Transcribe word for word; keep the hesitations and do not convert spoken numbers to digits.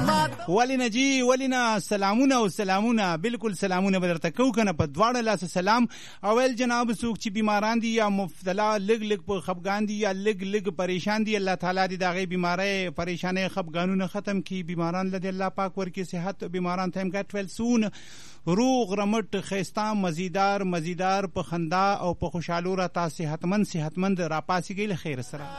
ولی نه جی ولی نه سلامونه او سلامونه بالکل سلامونه بدرته کو کنه په دواړه لاس سلام اول جناب څوک چې بیماران دي یا مبتلا لګ لګ په خفګان دي یا لګ لګ پریشان دي الله تعالی دې دغه بیماری پریشانه خفګانونه ختم کی بیماران له الله پاک ورکی صحت بیماران ته ګټ ول سون روغ رمټ خيستا مزیدار مزیدار په خندا او په خوشالو را تا صحتمند صحتمند را پاسیږي له خیر سره